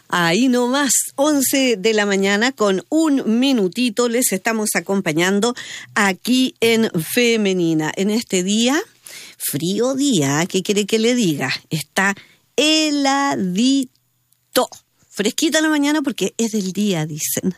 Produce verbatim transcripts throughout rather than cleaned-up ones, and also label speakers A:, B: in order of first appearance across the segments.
A: Ahí nomás, once de la mañana con un minutito les estamos acompañando aquí en Femenina. En este día, frío día, ¿qué quiere que le diga? Está heladito. Fresquita en la mañana porque es del día, dicen.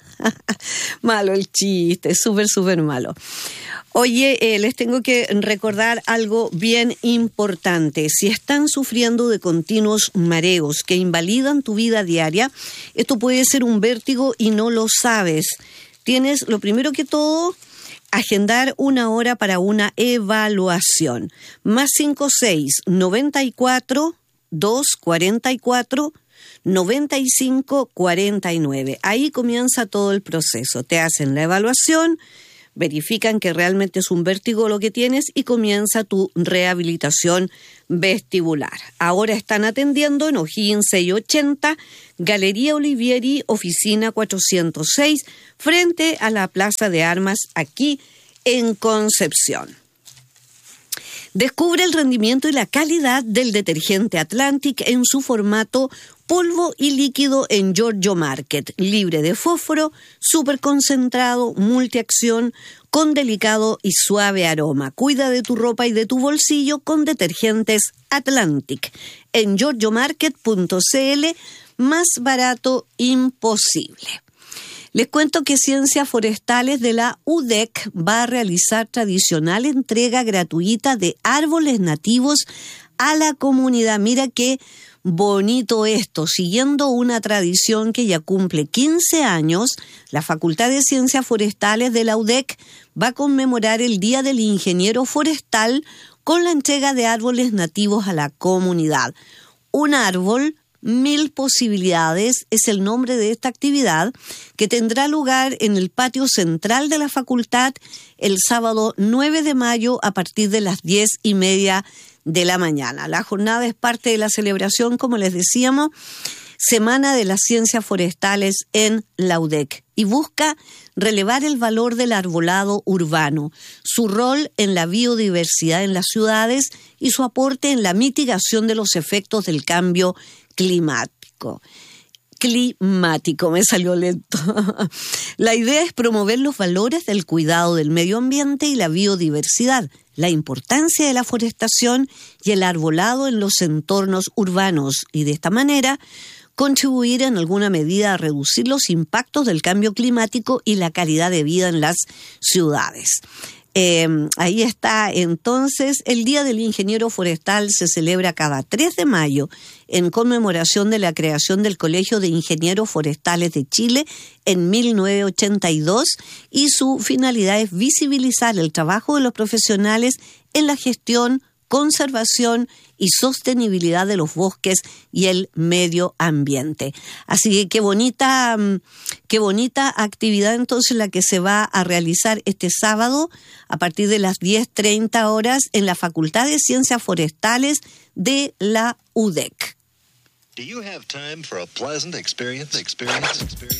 A: Malo el chiste, súper, súper malo. Oye, eh, les tengo que recordar algo bien importante. Si están sufriendo de continuos mareos que invalidan tu vida diaria, esto puede ser un vértigo y no lo sabes. Tienes, lo primero que todo, agendar una hora para una evaluación. Más cinco seis, noventa y cuatro, dos cuarenta y cuatro, noventa y cinco cuarenta y nueve. Ahí comienza todo el proceso. Te hacen la evaluación, verifican que realmente es un vértigo lo que tienes y comienza tu rehabilitación vestibular. Ahora están atendiendo en O'Higgins seiscientos ochenta, Galería Olivieri, oficina cuatrocientos seis, frente a la Plaza de Armas, aquí en Concepción. Descubre el rendimiento y la calidad del detergente Atlantic en su formato polvo y líquido en Giorgio Market, libre de fósforo, súper concentrado, multiacción, con delicado y suave aroma. Cuida de tu ropa y de tu bolsillo con detergentes Atlantic. En giorgio market punto c l, más barato imposible. Les cuento que Ciencias Forestales de la U D E C va a realizar tradicional entrega gratuita de árboles nativos a la comunidad. Mira qué bonito esto. Siguiendo una tradición que ya cumple quince años, la Facultad de Ciencias Forestales de la U D E C va a conmemorar el Día del Ingeniero Forestal con la entrega de árboles nativos a la comunidad. Un árbol, mil posibilidades, es el nombre de esta actividad que tendrá lugar en el patio central de la facultad el sábado nueve de mayo a partir de las diez y media de la mañana. La jornada es parte de la celebración, como les decíamos, Semana de las Ciencias Forestales en la U D E C, y busca relevar el valor del arbolado urbano, su rol en la biodiversidad en las ciudades y su aporte en la mitigación de los efectos del cambio climático. Climático, me salió lento. La idea es promover los valores del cuidado del medio ambiente y la biodiversidad, la importancia de la forestación y el arbolado en los entornos urbanos, y de esta manera contribuir en alguna medida a reducir los impactos del cambio climático y la calidad de vida en las ciudades. Eh, ahí está. Entonces, el Día del Ingeniero Forestal se celebra cada tres de mayo en conmemoración de la creación del Colegio de Ingenieros Forestales de Chile en mil novecientos ochenta y dos, y su finalidad es visibilizar el trabajo de los profesionales en la gestión, conservación y sostenibilidad de los bosques y el medio ambiente. Así que qué bonita, qué bonita actividad entonces la que se va a realizar este sábado a partir de las diez treinta horas en la Facultad de Ciencias Forestales de la U D E C.
B: Do you have time for a pleasant experience? Experience? Experience?